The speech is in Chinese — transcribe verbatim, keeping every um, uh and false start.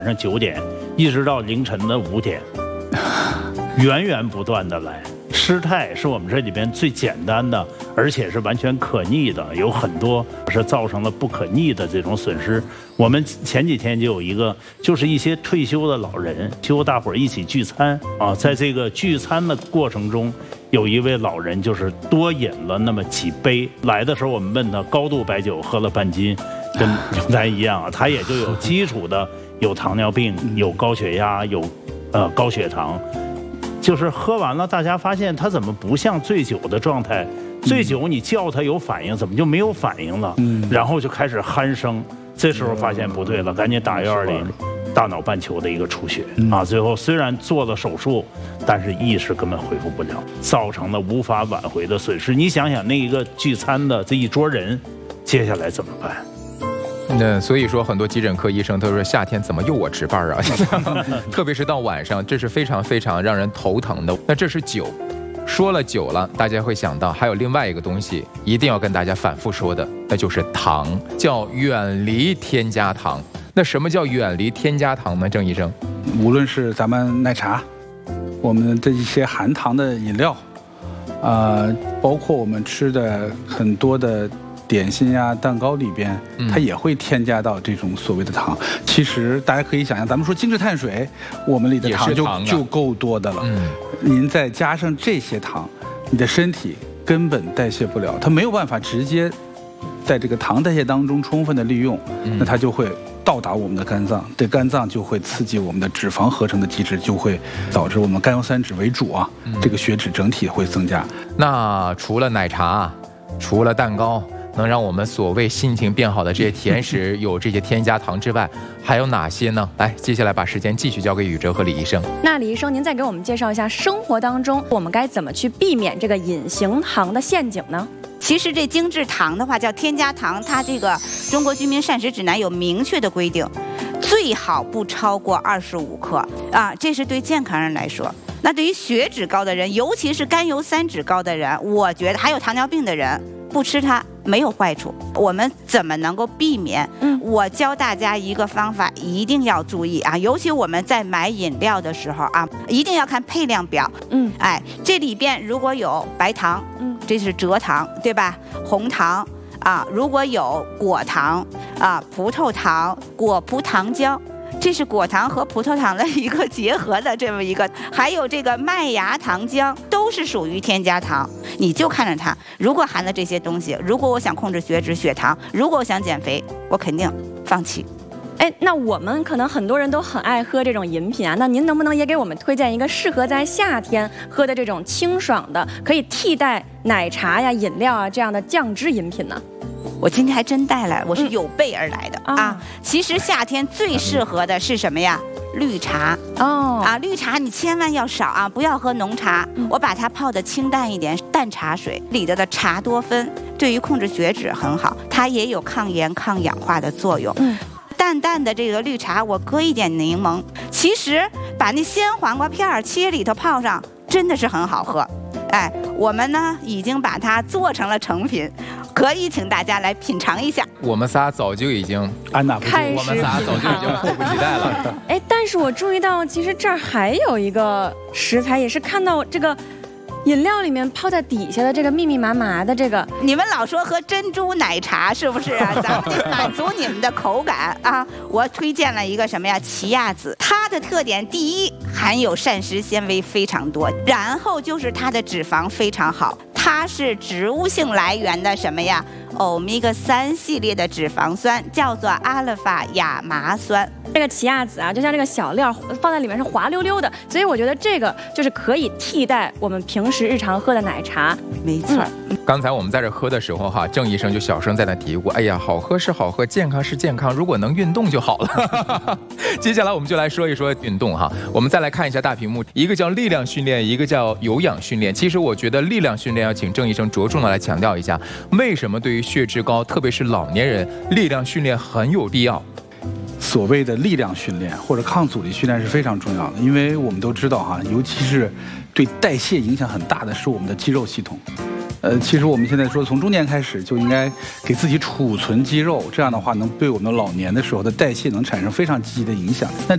上九点一直到凌晨的五点，源源不断的来。失态是我们这里边最简单的，而且是完全可逆的，有很多是造成了不可逆的这种损失。我们前几天就有一个，就是一些退休的老人，就大伙儿一起聚餐啊，在这个聚餐的过程中，有一位老人就是多饮了那么几杯。来的时候我们问他，高度白酒喝了半斤，跟跟咱一样啊，他也就有基础的，有糖尿病，有高血压，有呃高血糖。就是喝完了，大家发现他怎么不像醉酒的状态？醉酒你叫他有反应，怎么就没有反应了？嗯，然后就开始鼾声。这时候发现不对了，赶紧打幺二零，大脑半球的一个出血啊！最后虽然做了手术，但是意识根本恢复不了，造成了无法挽回的损失。你想想，那一个聚餐的这一桌人，接下来怎么办？ 那所以说，很多急诊科医生都说夏天怎么又我值班啊？特别是到晚上，这是非常非常让人头疼的。那这是酒，说了酒了，大家会想到还有另外一个东西，一定要跟大家反复说的，那就是糖，叫远离添加糖。那什么叫远离添加糖呢？郑医生， 无论是咱们奶茶，我们的一些含糖的饮料，啊、呃，包括我们吃的很多的点心呀、蛋糕里边，它也会添加到这种所谓的糖。其实大家可以想象，咱们说精致碳水，我们里的糖就糖、啊、就够多的了。嗯，您再加上这些糖，你的身体根本代谢不了，它没有办法直接在这个糖代谢当中充分的利用，嗯、那它就会到达我们的肝脏，对肝脏就会刺激我们的脂肪合成的机制，就会导致我们甘油三酯为主啊，嗯、这个血脂整体会增加。 那除了奶茶，除了蛋糕，能让我们所谓心情变好的这些甜食有这些添加糖之外，还有哪些呢？来，接下来把时间继续交给宇哲和李医生。 那李医生，您再给我们介绍一下生活当中我们该怎么去避免这个隐形糖的陷阱呢？ 其实这精制糖的话叫添加糖，它这个中国居民膳食指南有明确的规定，最好不超过二十五克啊，这是对健康人来说。那对于血脂高的人，尤其是甘油三酯高的人，我觉得还有糖尿病的人，不吃它没有坏处。我们怎么能够避免？嗯，我教大家一个方法，一定要注意啊！尤其我们在买饮料的时候啊，一定要看配料表。嗯，哎，这里边如果有白糖，嗯，这是蔗糖，对吧？红糖啊，如果有果糖啊，葡萄糖、果葡糖浆。这是果糖和葡萄糖的一个结合的这么一个，还有这个麦芽糖浆，都是属于添加糖。你就看着它，如果含了这些东西，如果我想控制血脂、血糖，如果我想减肥，我肯定放弃。 哎，那我们可能很多人都很爱喝这种饮品啊，那您能不能也给我们推荐一个适合在夏天喝的这种清爽的，可以替代奶茶呀、饮料啊这样的酱汁饮品呢？ 我今天还真带来，我是有备而来的、嗯、啊。其实夏天最适合的是什么呀？绿茶哦啊，绿茶你千万要少啊，不要喝浓茶。嗯、我把它泡的清淡一点，淡茶水里头的茶多酚对于控制血脂很好，它也有抗炎抗氧化的作用。嗯，淡淡的这个绿茶，我搁一点柠檬，其实把那鲜黄瓜片切里头泡上，真的是很好喝。哎，我们呢已经把它做成了成品，可以请大家来品尝一下。 我们仨早就已经安娜不住， 我们仨早就已经迫不及待了。 哎，但是我注意到，其实这儿还有一个食材，也是看到这个饮料里面泡在底下的这个密密麻麻的这个， 你们老说喝珍珠奶茶是不是啊？咱们得满足你们的口感啊！我推荐了一个什么呀？奇亚籽，它的特点第一，含有膳食纤维非常多，然后就是它的脂肪非常好，它是植物性来源的什么呀？欧米伽三系列的脂肪酸，叫做阿尔法亚麻酸。 这个奇亚籽啊，就像这个小料放在里面是滑溜溜的，所以我觉得这个就是可以替代我们平时日常喝的奶茶。 没错。 嗯、刚才我们在这喝的时候哈，郑医生就小声在那嘀咕：“哎呀，好喝是好喝，健康是健康，如果能运动就好了。”接下来我们就来说一说运动哈。我们再来看一下大屏幕，一个叫力量训练，一个叫有氧训练。其实我觉得力量训练要请郑医生着重的来强调一下，为什么对于血脂高，特别是老年人，力量训练很有必要。 所谓的力量训练或者抗阻力训练是非常重要的，因为我们都知道哈，尤其是对代谢影响很大的是我们的肌肉系统。呃，其实我们现在说从中年开始就应该给自己储存肌肉，这样的话能对我们老年的时候的代谢能产生非常积极的影响。那